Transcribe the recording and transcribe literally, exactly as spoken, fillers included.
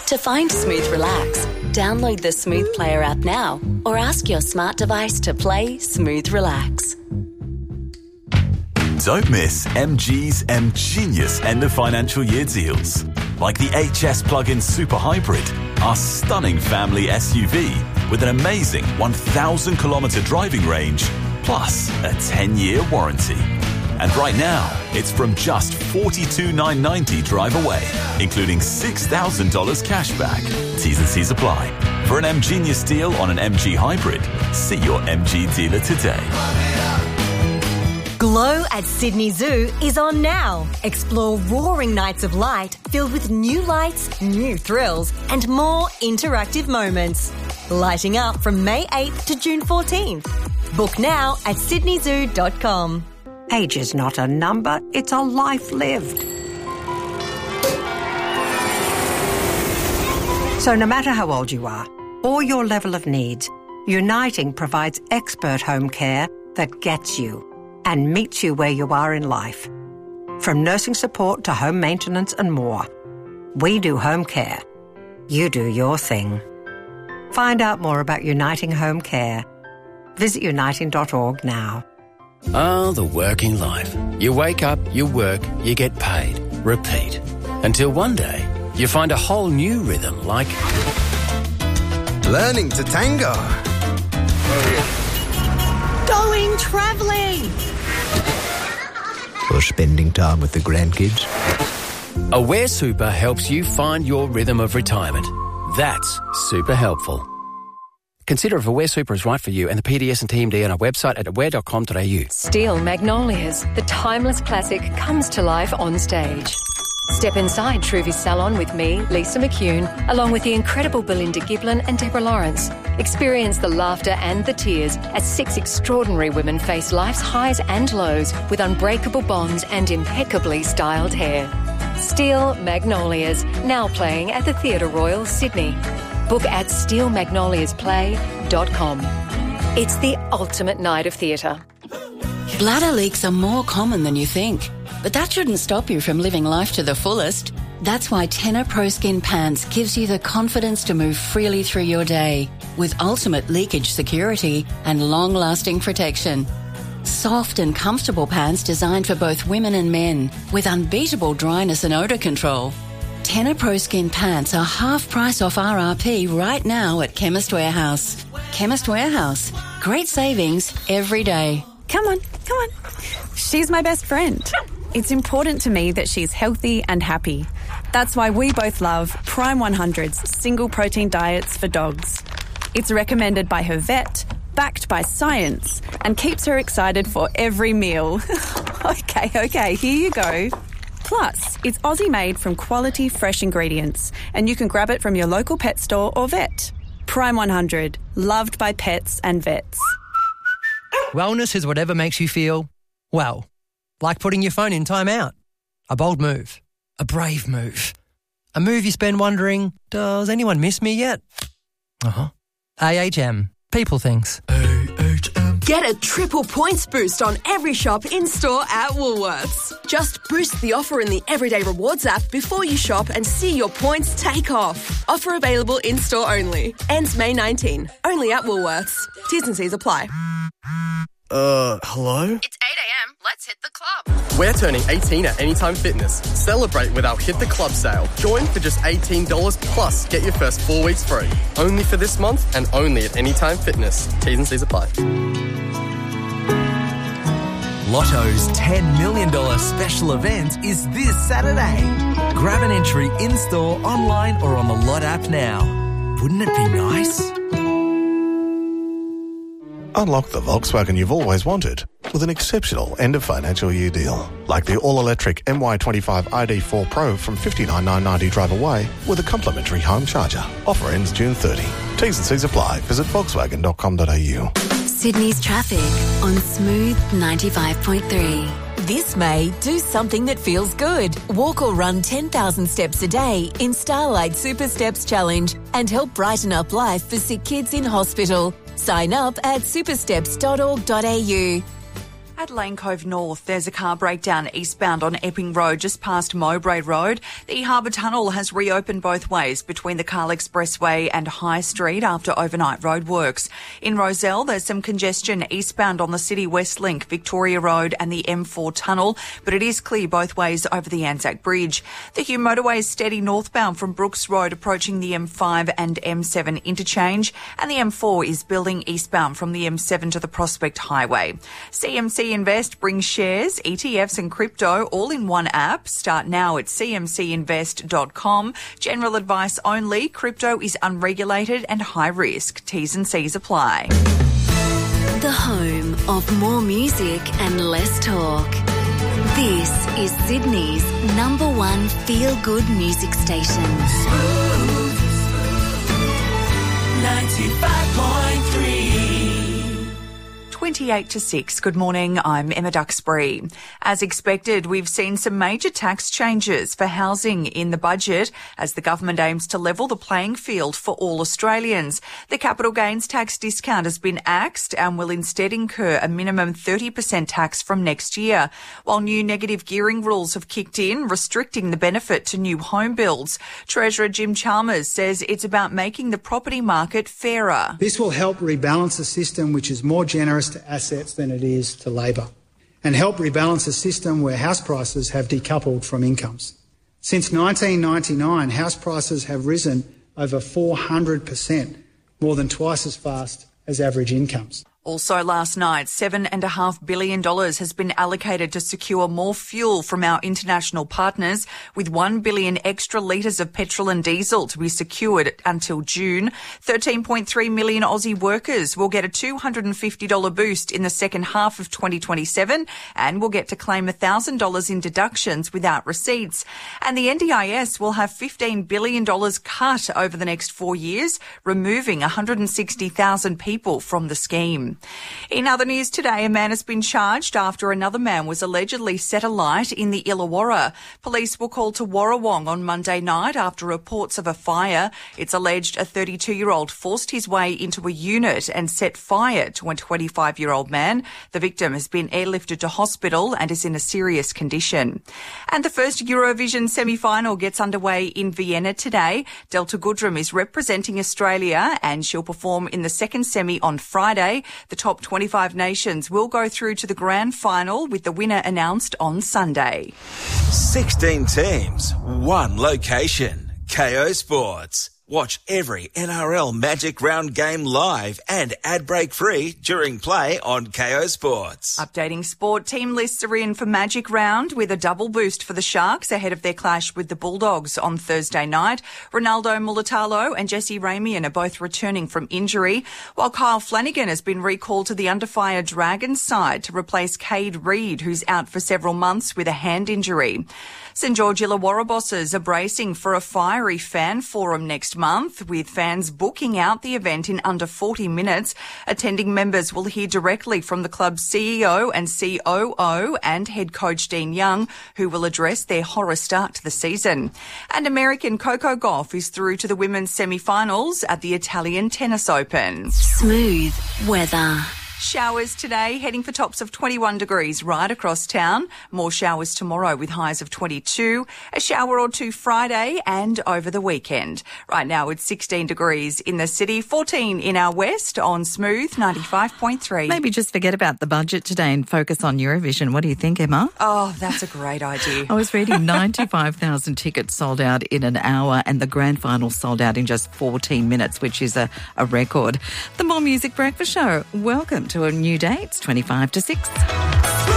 To find Smooth Relax, download the Smooth Player app now or ask your smart device to play Smooth Relax. Don't miss M G's M Genius end of financial year deals. Like the H S plug-in Super Hybrid, our stunning family S U V with an amazing one thousand kilometre driving range, plus a ten-year warranty. And right now, it's from just forty-two thousand nine hundred ninety dollars drive away, including six thousand dollars cash back. T's and C's apply. For an M Genius deal on an M G Hybrid, see your M G dealer today. Glow at Sydney Zoo is on now. Explore roaring nights of light filled with new lights, new thrills, and more interactive moments. Lighting up from May eighth to June fourteenth. Book now at sydney zoo dot com. Age is not a number, it's a life lived. So no matter how old you are, or your level of needs, Uniting provides expert home care that gets you and meets you where you are in life. From nursing support to home maintenance and more. We do home care. You do your thing. Find out more about Uniting Home Care. Visit uniting dot org now. Ah, the working life. You wake up, you work, you get paid. Repeat. Until one day, you find a whole new rhythm like... learning to tango. Going travelling. Or spending time with the grandkids. Aware Super helps you find your rhythm of retirement. That's super helpful. Consider if Aware Super is right for you and the P D S and T M D on our website at aware dot com dot a u. Steel Magnolias, the timeless classic, comes to life on stage. Step inside Truvis Salon with me, Lisa McCune, along with the incredible Belinda Giblin and Deborah Lawrence. Experience the laughter and the tears as six extraordinary women face life's highs and lows with unbreakable bonds and impeccably styled hair. Steel Magnolias, now playing at the Theatre Royal, Sydney. Book at steel magnolias play dot com. It's the ultimate night of theatre. Bladder leaks are more common than you think, but that shouldn't stop you from living life to the fullest. That's why Tenor Pro Skin Pants gives you the confidence to move freely through your day with ultimate leakage security and long-lasting protection. Soft and comfortable pants designed for both women and men with unbeatable dryness and odour control. Tenor Pro Skin Pants are half price off R R P right now at Chemist Warehouse. Chemist Warehouse. Great savings every day. Come on, come on. She's my best friend. It's important to me that she's healthy and happy. That's why we both love Prime one hundred's single protein diets for dogs. It's recommended by her vet, backed by science, and keeps her excited for every meal. okay, okay, here you go. Plus, it's Aussie-made from quality, fresh ingredients, and you can grab it from your local pet store or vet. Prime one hundred, loved by pets and vets. Wellness is whatever makes you feel, well, like putting your phone in timeout. A bold move. A brave move. A move you spend wondering, does anyone miss me yet? Uh-huh. A H M. People things. Get a triple points boost on every shop in-store at Woolworths. Just boost the offer in the Everyday Rewards app before you shop and see your points take off. Offer available in-store only. Ends May nineteenth. Only at Woolworths. T's and C's apply. Uh, hello? It's eight a.m. Let's hit the club. We're turning eighteen at Anytime Fitness. Celebrate with our Hit the Club sale. Join for just eighteen dollars plus get your first four weeks free. Only for this month and only at Anytime Fitness. T's and C's apply. Lotto's ten million dollars special event is this Saturday. Grab an entry in-store, online or on the Lot app now. Wouldn't it be nice? Unlock the Volkswagen you've always wanted with an exceptional end-of-financial year deal. Like the all-electric M Y twenty-five I D four Pro from fifty-nine thousand nine hundred ninety drive away with a complimentary home charger. Offer ends June thirtieth. T's and C's apply. Visit volkswagen dot com dot a u. Sydney's traffic on Smooth ninety-five point three. This May, do something that feels good. Walk or run ten thousand steps a day in Starlight Super Steps Challenge and help brighten up life for sick kids in hospital. Sign up at supersteps dot org dot a u. At Lane Cove North, there's a car breakdown eastbound on Epping Road just past Mowbray Road. The Harbour Tunnel has reopened both ways between the Carl Expressway and High Street after overnight roadworks. In Rozelle, there's some congestion eastbound on the City West Link, Victoria Road and the M four Tunnel, but it is clear both ways over the Anzac Bridge. The Hume Motorway is steady northbound from Brooks Road approaching the M five and M seven interchange, and the M four is building eastbound from the M seven to the Prospect Highway. C M C Invest brings shares, E T Fs and crypto all in one app. Start now at c m c invest dot com. General advice only. Crypto is unregulated and high risk. T's and C's apply. The home of more music and less talk. This is Sydney's number one feel-good music station. Smooth ninety-five point three. twenty-eight to six. Good morning, I'm Emma Duxbury. As expected, we've seen some major tax changes for housing in the budget as the government aims to level the playing field for all Australians. The capital gains tax discount has been axed and will instead incur a minimum thirty percent tax from next year, while new negative gearing rules have kicked in, restricting the benefit to new home builds. Treasurer Jim Chalmers says it's about making the property market fairer. This will help rebalance a system which is more generous to assets than it is to labour, and help rebalance a system where house prices have decoupled from incomes. Since nineteen ninety-nine, house prices have risen over four hundred percent, more than twice as fast as average incomes. Also last night, seven point five billion dollars has been allocated to secure more fuel from our international partners, with one billion extra litres of petrol and diesel to be secured until June. thirteen point three million Aussie workers will get a two hundred fifty dollars boost in the second half of twenty twenty-seven and will get to claim one thousand dollars in deductions without receipts. And the N D I S will have fifteen billion dollars cut over the next four years, removing one hundred sixty thousand people from the scheme. In other news today, a man has been charged after another man was allegedly set alight in the Illawarra. Police were called to Warrawong on Monday night after reports of a fire. It's alleged a thirty-two-year-old forced his way into a unit and set fire to a twenty-five-year-old man. The victim has been airlifted to hospital and is in a serious condition. And the first Eurovision semi-final gets underway in Vienna today. Delta Goodrem is representing Australia and she'll perform in the second semi on Friday. The top twenty-five nations will go through to the grand final with the winner announced on Sunday. sixteen teams, one location. K O Sports. Watch every N R L Magic Round game live and ad break free during play on K O Sports. Updating sport, team lists are in for Magic Round with a double boost for the Sharks ahead of their clash with the Bulldogs on Thursday night. Ronaldo Mulatalo and Jesse Ramian are both returning from injury, while Kyle Flanagan has been recalled to the under fire Dragons side to replace Cade Reed, who's out for several months with a hand injury. St George Illawarra bosses are bracing for a fiery fan forum next month, with fans booking out the event in under forty minutes. Attending members will hear directly from the club's C E O and C O O and head coach Dean Young, who will address their horror start to the season. And American Coco Gauff is through to the women's semi-finals at the Italian Tennis Open. Smooth weather. Showers today, heading for tops of twenty-one degrees right across town. More showers tomorrow with highs of twenty-two. A shower or two Friday and over the weekend. Right now it's sixteen degrees in the city, fourteen in our west on Smooth ninety-five point three. Maybe just forget about the budget today and focus on Eurovision. What do you think, Emma? Oh, that's a great idea. I was reading ninety-five thousand tickets sold out in an hour and the grand final sold out in just fourteen minutes, which is a, a record. The More Music Breakfast Show. Welcome to a new day. It's twenty-five to six.